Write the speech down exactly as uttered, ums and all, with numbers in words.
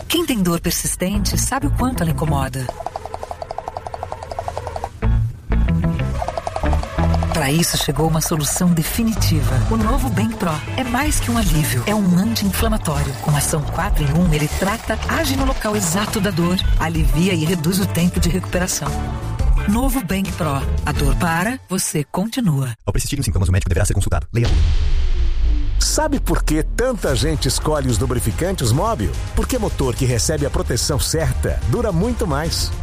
Quem tem dor persistente sabe o quanto ela incomoda. Para isso chegou uma solução definitiva. O novo Bem Pro é mais que um alívio, é um anti-inflamatório. Com ação quatro em um, ele trata, age no local exato da dor, alivia e reduz o tempo de recuperação. Novo Bem Pro. A dor para, você continua. Ao persistir nos sintomas, o médico deverá ser consultado. Leia. Sabe por que tanta gente escolhe os lubrificantes Móbil? Porque motor que recebe a proteção certa dura muito mais.